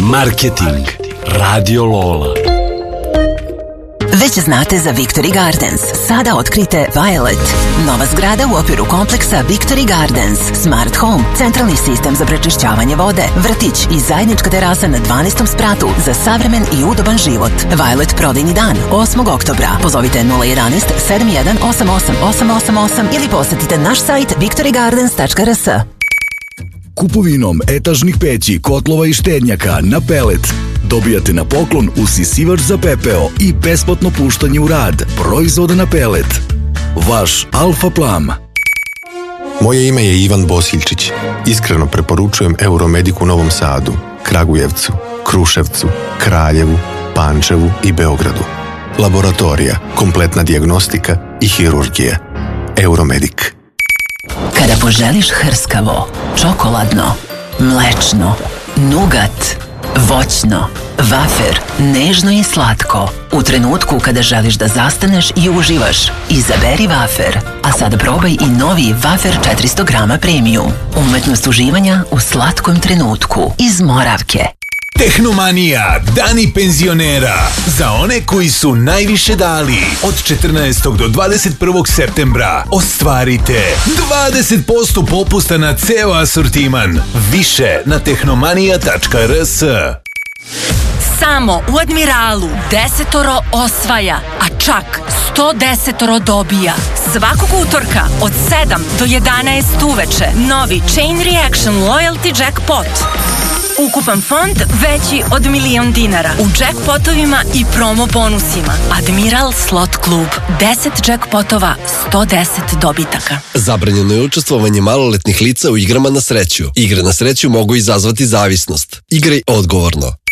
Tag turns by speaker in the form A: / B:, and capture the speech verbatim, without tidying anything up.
A: Marketing. Radio Lola.
B: Već znate za Victory Gardens. Sada otkrite Violet. Nova zgrada u okviru kompleksa Victory Gardens. Smart Home, centralni sistem za prečišćavanje vode, vrtić i zajednička terasa na dvanaestom spratu za savremen i udoban život. Violet prodajni dan osmog oktobra. Pozovite nula jedan sedam jedan osam osam osam osam osam ili posetite naš sajt victory gardens tačka r s.
C: Kupovinom etažnih peći, kotlova i štednjaka na pelet dobijate na poklon usisivač za pepeo i besplatno puštanje u rad proizvoda na pelet. Vaš Alfa Plam.
D: Moje ime je Ivan Bosiljčić. Iskreno preporučujem Euromedic u Novom Sadu, Kragujevcu, Kruševcu, Kraljevu, Pančevu i Beogradu. Laboratorija, kompletna dijagnostika i hirurgija. Euromedic.
B: Kada poželiš hrskavo, čokoladno, mlečno, nugat, voćno, vafer, nežno i slatko, u trenutku kada želiš da zastaneš i uživaš, izaberi vafer. A sad probaj i novi vafer četiristo grama premium. Umetnost uživanja u slatkom trenutku iz Moravke.
E: Tehnomanija, dani penzionera. Za one koji su najviše dali. Od četrnaestog do dvadeset prvog septembra ostvarite dvadeset posto popusta na ceo asortiman. Više na tehnomanija tačka r s.
F: Samo u Admiralu desetoro osvaja, a čak sto desetoro dobija. Svakog utorka od sedam do jedanaest uveče novi Chain Reaction Loyalty Jackpot. Ukupan fond veći od milion dinara u jackpotovima i promo bonusima. Admiral Slot Klub. deset jackpotova, sto deset dobitaka.
G: Zabranjeno je učestvovanje maloletnih lica u igrama na sreću. Igre na sreću mogu izazvati zavisnost. Igraj odgovorno.